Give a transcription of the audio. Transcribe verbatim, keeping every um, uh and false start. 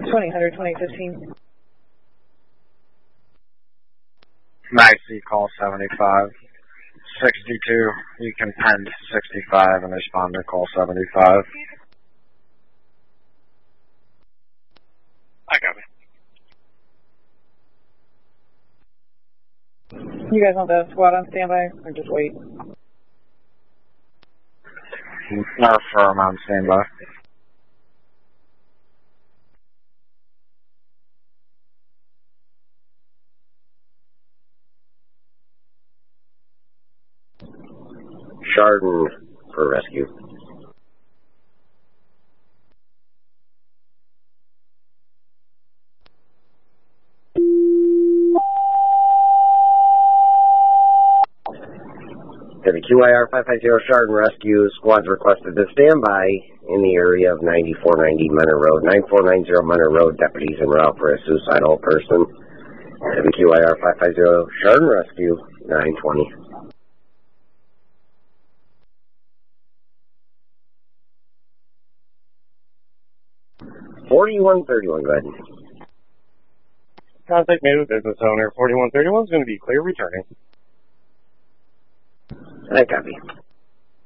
twenty, one twenty, fifteen. Nicely, call seventy-five. sixty-two, you can pen sixty-five and respond to call seventy-five. I got it. You guys want the squad on standby or just wait? Our firm on standby. Chardon for rescue. W Q I R five five zero Chardon Rescue Squad's requested to stand by in the area of ninety-four ninety Menor Road, nine four nine zero Menor Road. Deputies en route for a suicidal person. W Q I R five five zero Chardon Rescue, nine twenty. forty-one thirty-one, go ahead. Contact made with business owner. forty-one thirty-one is going to be clear returning. I copy.